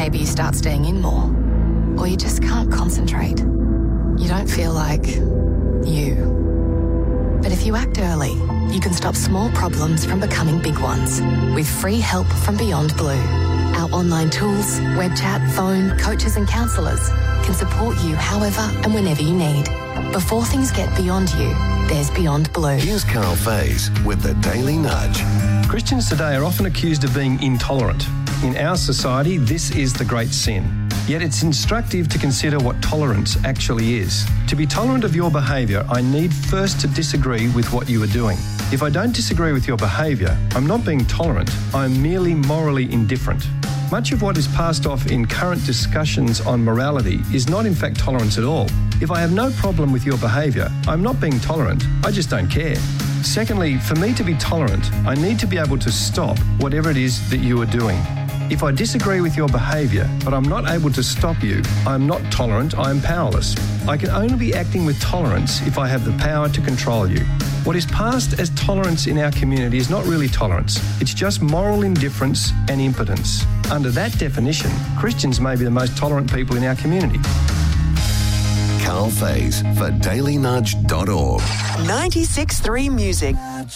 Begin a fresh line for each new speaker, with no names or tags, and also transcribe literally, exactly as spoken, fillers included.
Maybe you start staying in more, or you just can't concentrate. You don't feel like you. But if you act early, you can stop small problems from becoming big ones with free help from Beyond Blue. Our online tools, web chat, phone, coaches and counsellors can support you however and whenever you need. Before things get beyond you, there's Beyond Blue.
Here's Carl Faze with the Daily Nudge.
Christians today are often accused of being intolerant. In our society, this is the great sin. Yet it's instructive to consider what tolerance actually is. To be tolerant of your behaviour, I need first to disagree with what you are doing. If I don't disagree with your behaviour, I'm not being tolerant, I'm merely morally indifferent. Much of what is passed off in current discussions on morality is not in fact tolerance at all. If I have no problem with your behaviour, I'm not being tolerant, I just don't care. Secondly, for me to be tolerant, I need to be able to stop whatever it is that you are doing. If I disagree with your behaviour, but I'm not able to stop you, I'm not tolerant, I am powerless. I can only be acting with tolerance if I have the power to control you. What is passed as tolerance in our community is not really tolerance. It's just moral indifference and impotence. Under that definition, Christians may be the most tolerant people in our community.
Carl Faze for daily nudge dot org.
ninety-six point three Music.